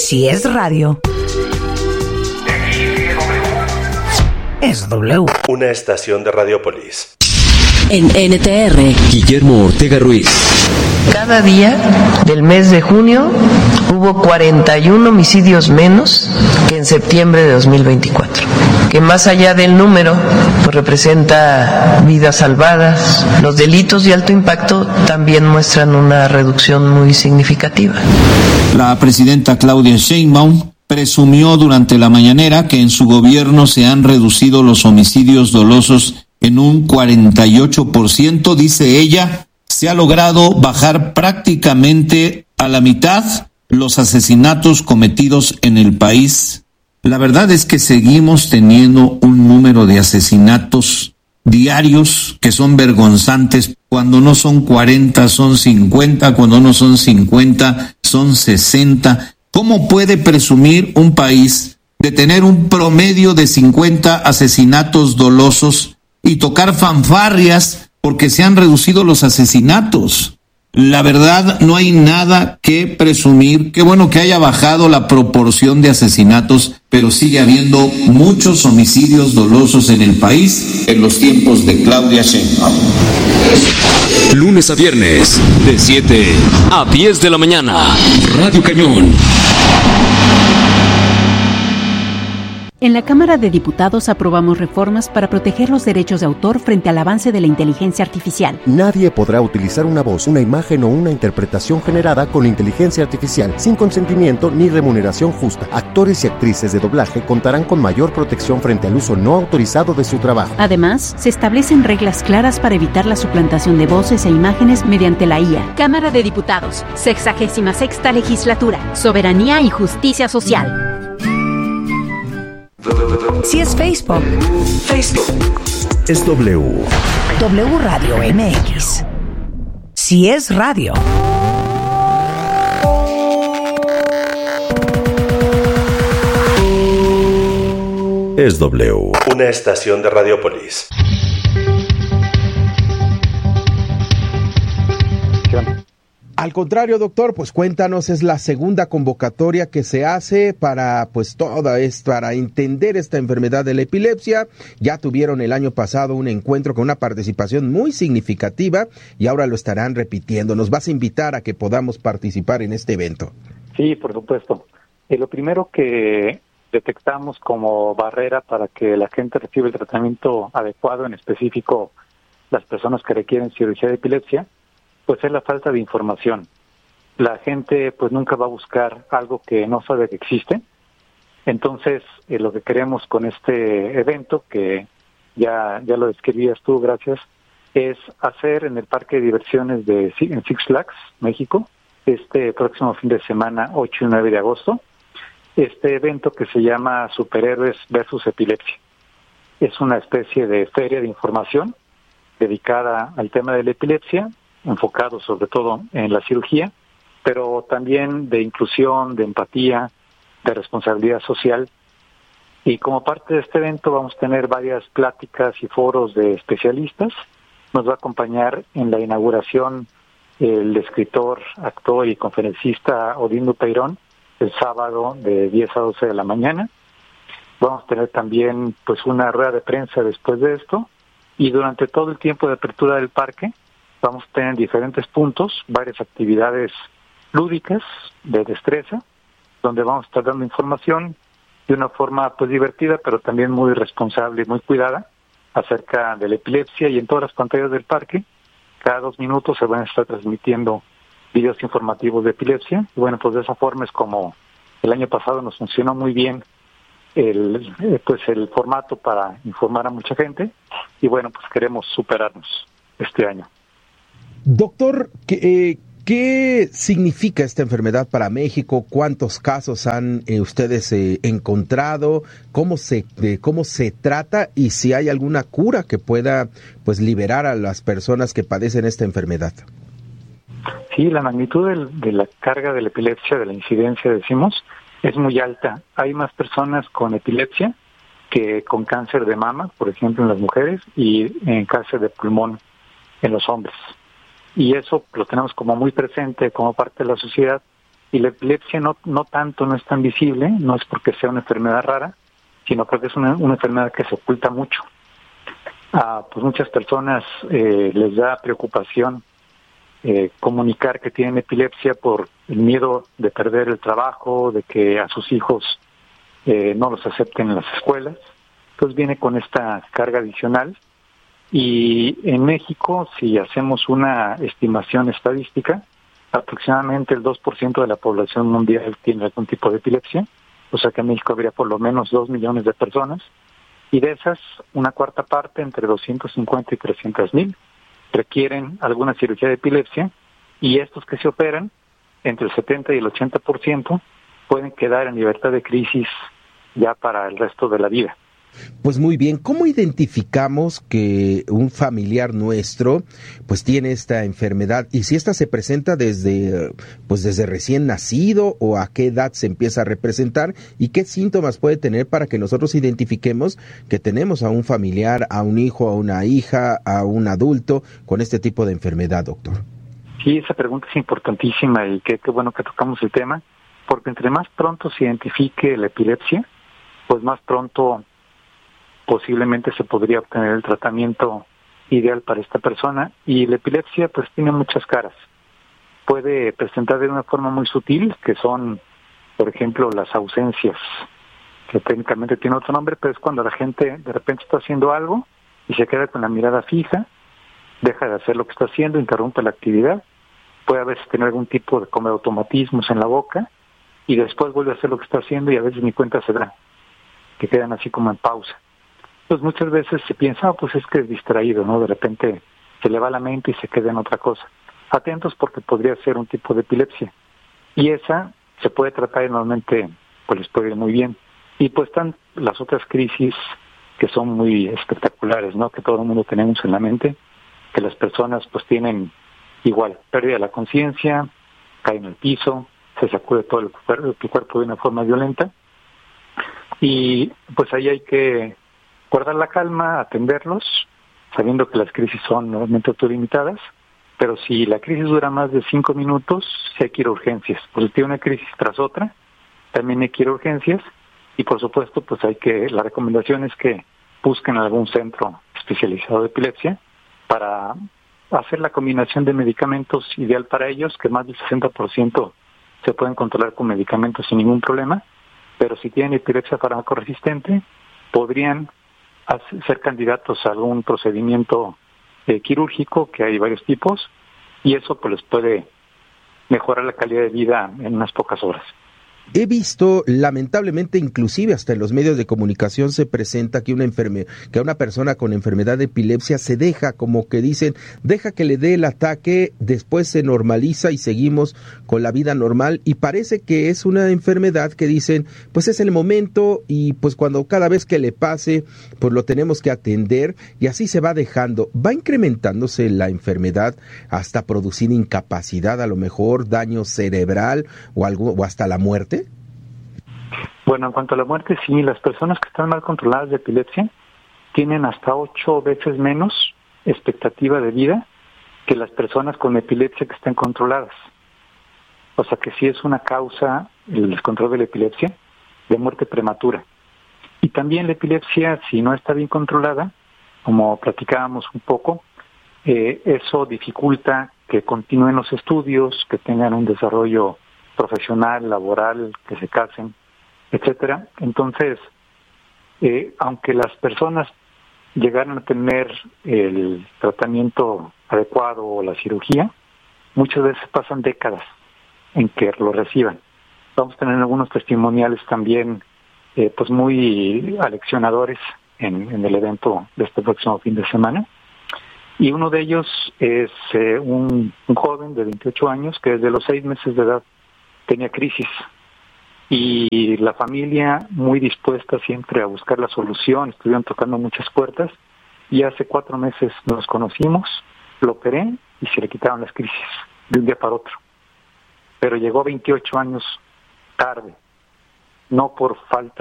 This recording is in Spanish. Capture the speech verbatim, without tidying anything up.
Si es radio, es W. Una estación de Radiopolis. En N T R, Guillermo Ortega Ruiz. Cada día del mes de junio hubo cuarenta y uno homicidios menos que en septiembre de dos mil veinticuatro, que más allá del número, pues representa vidas salvadas. Los delitos de alto impacto también muestran una reducción muy significativa. La presidenta Claudia Sheinbaum presumió durante la mañanera que en su gobierno se han reducido los homicidios dolosos en un cuarenta y ocho por ciento, dice ella. Se ha logrado bajar prácticamente a la mitad los asesinatos cometidos en el país. La verdad es que seguimos teniendo un número de asesinatos diarios que son vergonzantes. Cuando no son cuarenta, son cincuenta, cuando no son cincuenta, son sesenta. ¿Cómo puede presumir un país de tener un promedio de cincuenta asesinatos dolosos y tocar fanfarrias porque se han reducido los asesinatos? La verdad, no hay nada que presumir. Qué bueno que haya bajado la proporción de asesinatos, pero sigue habiendo muchos homicidios dolosos en el país en los tiempos de Claudia Sheinbaum. Lunes a viernes, de siete a diez de la mañana, Radio Cañón. En la Cámara de Diputados aprobamos reformas para proteger los derechos de autor frente al avance de la inteligencia artificial. Nadie podrá utilizar una voz, una imagen o una interpretación generada con inteligencia artificial sin consentimiento ni remuneración justa. Actores y actrices de doblaje contarán con mayor protección frente al uso no autorizado de su trabajo. Además, se establecen reglas claras para evitar la suplantación de voces e imágenes mediante la I A. Cámara de Diputados, sexagésima sexta legislatura, soberanía y justicia social. Si es Facebook, Facebook Es W. W Radio M X. Si es radio, Es W. Una estación de Radiopolis. Al contrario, doctor, pues cuéntanos, es la segunda convocatoria que se hace para pues toda esto, para entender esta enfermedad de la epilepsia. Ya tuvieron el año pasado un encuentro con una participación muy significativa y ahora lo estarán repitiendo. Nos vas a invitar a que podamos participar en este evento. Sí, por supuesto. Eh, lo primero que detectamos como barrera para que la gente reciba el tratamiento adecuado, en específico las personas que requieren cirugía de epilepsia, pues es la falta de información. La gente pues nunca va a buscar algo que no sabe que existe. Entonces, eh, lo que queremos con este evento, que ya ya lo describías tú, gracias, es hacer en el Parque de Diversiones de en Six Flags, México, este próximo fin de semana, ocho y nueve de agosto, este evento que se llama Superhéroes versus Epilepsia. Es una especie de feria de información dedicada al tema de la epilepsia, enfocado sobre todo en la cirugía, pero también de inclusión, de empatía, de responsabilidad social. Y como parte de este evento vamos a tener varias pláticas y foros de especialistas. Nos va a acompañar en la inauguración el escritor, actor y conferencista Odindo Peirón, el sábado de diez a doce de la mañana. Vamos a tener también pues una rueda de prensa después de esto, y durante todo el tiempo de apertura del parque vamos a tener diferentes puntos, varias actividades lúdicas de destreza, donde vamos a estar dando información de una forma pues divertida, pero también muy responsable y muy cuidada acerca de la epilepsia. Y en todas las pantallas del parque, cada dos minutos se van a estar transmitiendo videos informativos de epilepsia. Y bueno, pues de esa forma es como el año pasado nos funcionó muy bien el pues el formato para informar a mucha gente, y bueno, pues queremos superarnos este año. Doctor, ¿qué, eh, ¿qué significa esta enfermedad para México? ¿Cuántos casos han eh, ustedes eh, encontrado? ¿Cómo se eh, cómo se trata? Y si hay alguna cura que pueda pues liberar a las personas que padecen esta enfermedad. Sí, la magnitud del, de la carga de la epilepsia, de la incidencia, decimos, es muy alta. Hay más personas con epilepsia que con cáncer de mama, por ejemplo, en las mujeres, y en cáncer de pulmón en los hombres. Y eso lo tenemos como muy presente como parte de la sociedad, Y la epilepsia no, no tanto, no es tan visible, no es porque sea una enfermedad rara, sino porque es una, una enfermedad que se oculta mucho. A pues muchas personas eh, les da preocupación eh, comunicar que tienen epilepsia por el miedo de perder el trabajo, de que a sus hijos eh, no los acepten en las escuelas. Entonces viene con esta carga adicional. Y en México, si hacemos una estimación estadística, aproximadamente el dos por ciento de la población mundial tiene algún tipo de epilepsia, o sea que en México habría por lo menos dos millones de personas, y de esas, una cuarta parte, entre doscientos cincuenta y trescientos mil, requieren alguna cirugía de epilepsia, y estos que se operan, entre el setenta y el ochenta por ciento, pueden quedar en libertad de crisis ya para el resto de la vida. Pues muy bien, ¿cómo identificamos que un familiar nuestro pues tiene esta enfermedad? Y si esta se presenta desde pues desde recién nacido, o a qué edad se empieza a representar, y qué síntomas puede tener para que nosotros identifiquemos que tenemos a un familiar, a un hijo, a una hija, a un adulto con este tipo de enfermedad, doctor. Sí, esa pregunta es importantísima y qué, qué bueno que tocamos el tema, porque entre más pronto se identifique la epilepsia, pues más pronto posiblemente se podría obtener el tratamiento ideal para esta persona. Y la epilepsia pues tiene muchas caras. Puede presentar de una forma muy sutil, que son, por ejemplo, las ausencias, que técnicamente tiene otro nombre, pero es cuando la gente de repente está haciendo algo y se queda con la mirada fija, deja de hacer lo que está haciendo, interrumpe la actividad, puede a veces tener algún tipo de como automatismos en la boca, y después vuelve a hacer lo que está haciendo y a veces ni cuenta se da, que quedan así como en pausa. Pues muchas veces se piensa, oh, pues es que es distraído, ¿no? De repente se le va la mente y se queda en otra cosa. Atentos, porque podría ser un tipo de epilepsia. Y esa se puede tratar y normalmente pues les puede ir muy bien. Y pues están las otras crisis que son muy espectaculares, ¿no? Que todo el mundo tenemos en la mente, que las personas pues tienen igual, pérdida de la conciencia, caen al piso, se sacude todo el cuerpo, el cuerpo de una forma violenta. Y pues ahí hay que guardar la calma, atenderlos, sabiendo que las crisis son normalmente autolimitadas, pero si la crisis dura más de cinco minutos, sí hay que ir a urgencias. Pues si tiene una crisis tras otra, también hay que ir a urgencias, y por supuesto, pues hay que, la recomendación es que busquen algún centro especializado de epilepsia para hacer la combinación de medicamentos ideal para ellos, que más del sesenta por ciento se pueden controlar con medicamentos sin ningún problema, pero si tienen epilepsia farmacoresistente, podrían ser candidatos a algún procedimiento eh, quirúrgico, que hay varios tipos, y eso pues les puede mejorar la calidad de vida en unas pocas horas. He visto, lamentablemente, inclusive hasta en los medios de comunicación se presenta que una enferme, que una persona con enfermedad de epilepsia se deja, como que dicen, deja que le dé el ataque, después se normaliza y seguimos con la vida normal, y parece que es una enfermedad que dicen, pues es el momento, y pues cuando cada vez que le pase, pues lo tenemos que atender, y así se va dejando. ¿Va incrementándose la enfermedad hasta producir incapacidad, a lo mejor daño cerebral o algo, o hasta la muerte? Bueno, en cuanto a la muerte, sí, las personas que están mal controladas de epilepsia tienen hasta ocho veces menos expectativa de vida que las personas con epilepsia que están controladas. O sea que sí es una causa, el descontrol de la epilepsia, de muerte prematura. Y también la epilepsia, si no está bien controlada, como platicábamos un poco, eh, eso dificulta que continúen los estudios, que tengan un desarrollo profesional, laboral, que se casen, etcétera. Entonces, eh, aunque las personas llegaran a tener el tratamiento adecuado o la cirugía, muchas veces pasan décadas en que lo reciban. Vamos a tener algunos testimoniales también, eh, pues muy aleccionadores en, en el evento de este próximo fin de semana. Y uno de ellos es eh, un, un joven de veintiocho años que desde los seis meses de edad tenía crisis, y la familia muy dispuesta siempre a buscar la solución, estuvieron tocando muchas puertas, y hace cuatro meses nos conocimos, lo operé y se le quitaron las crisis de un día para otro. Pero llegó veintiocho años tarde, no por falta